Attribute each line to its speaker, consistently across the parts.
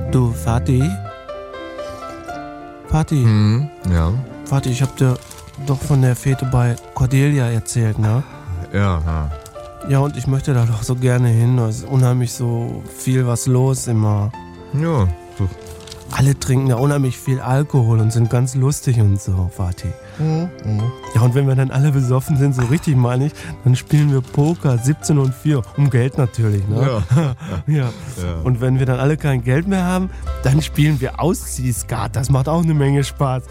Speaker 1: Du, Vati? Vati?
Speaker 2: Ja.
Speaker 1: Vati, ich hab dir doch von der Fete bei Cordelia erzählt, ne?
Speaker 2: Ja.
Speaker 1: Ja, und ich möchte da doch so gerne hin. Es ist unheimlich so viel was los immer.
Speaker 2: Ja.
Speaker 1: Alle trinken da unheimlich viel Alkohol und sind ganz lustig und so, Vati. Ja, und wenn wir dann alle besoffen sind, so richtig meine ich, dann spielen wir Poker 17 und 4. Um Geld natürlich, ne? Ja. Und wenn wir dann alle kein Geld mehr haben, dann spielen wir Ausziehskat. Das macht auch eine Menge Spaß.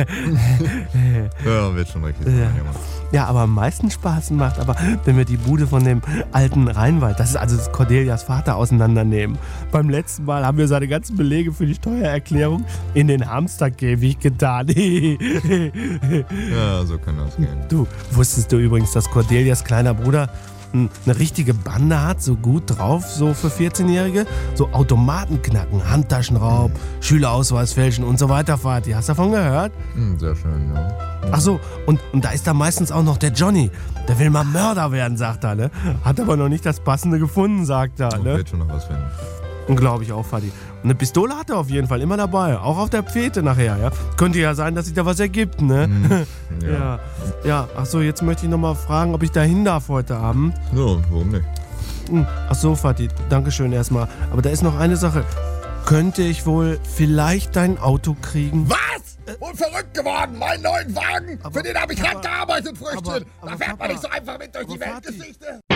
Speaker 2: Ja, wird schon richtig.
Speaker 1: Ja, aber am meisten Spaß macht aber, wenn wir die Bude von dem alten Reinwald, das ist also Cordelias Vater, auseinandernehmen. Beim letzten Mal haben wir seine ganzen Belege für die Steuererklärung in den Hamsterkäfig getan.
Speaker 2: Ja, so kann das gehen.
Speaker 1: Du, wusstest du übrigens, dass Cordelias kleiner Bruder eine richtige Bande hat, so gut drauf, so für 14-Jährige? So Automaten knacken, Handtaschenraub, Schülerausweis fälschen und so weiter, Vati. Hast du davon gehört?
Speaker 2: Sehr schön, ja.
Speaker 1: Ach so, und da ist da meistens auch noch der Johnny. Der will mal Mörder werden, sagt er, ne? Hat aber noch nicht das Passende gefunden, sagt er, ne?
Speaker 2: Wird schon noch was finden.
Speaker 1: Glaube ich auch, Vati. Und eine Pistole hat er auf jeden Fall immer dabei. Auch auf der Fete nachher, ja? Könnte ja sein, dass sich da was ergibt, ne? Ja. Ach so, jetzt möchte ich noch mal fragen, ob ich da hin darf heute Abend.
Speaker 2: So, warum nicht?
Speaker 1: Ach so, Vati, dankeschön erstmal. Aber da ist noch eine Sache. Könnte ich wohl vielleicht dein Auto kriegen?
Speaker 3: Was? Und verrückt geworden, meinen neuen Wagen? Für den habe ich hart gearbeitet, Früchtchen. Da fährt man nicht so einfach mit durch die Weltgeschichte.